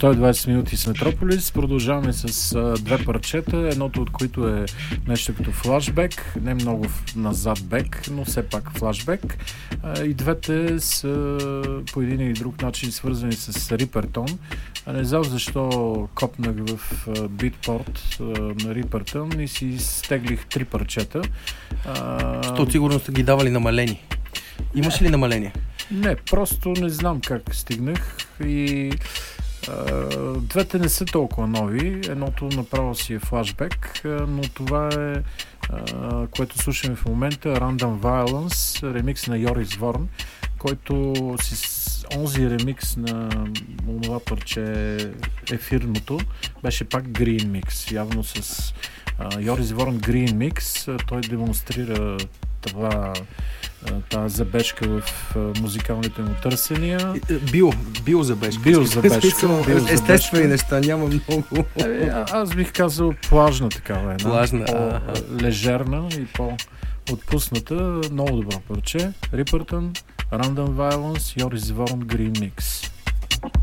120 минути с Метрополис. Продължаваме с две парчета, едното от които е нещо като флашбек, не много назад бек, но все пак флашбек. И двете са по един или друг начин свързани с Рипертон. Не знам защо копнах в битпорт на Рипертон и си стеглих три парчета. Що сигурно сте ги давали намалени? Имаш ли намаление? Не, просто не знам как стигнах и двете не са толкова нови. Едното направо си е флашбек, но това е което слушаме в момента, Random Violence, ремикс на Йорис Ворн, който онзи ремикс на това парче ефирното беше пак Green Mix. Явно с Йорис Ворн Green Mix той демонстрира тази забежка в музикалните му търсения. Биозабежка. Естествени неща, няма много. Аз бих казал плажна такава една. Плажна. По-лежерна и по-отпусната. Много добро парче. Рипертън, Random Violence, Йорис Ворн, Green Mix.